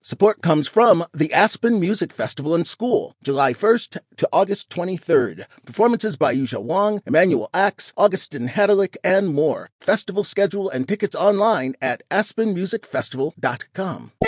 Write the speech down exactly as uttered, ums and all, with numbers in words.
Support comes from the Aspen Music Festival and School, July first to August twenty-third. Performances by Yuja Wang, Emmanuel Axe, Augustin Hadalick, and more. Festival schedule and tickets online at aspen music festival dot com.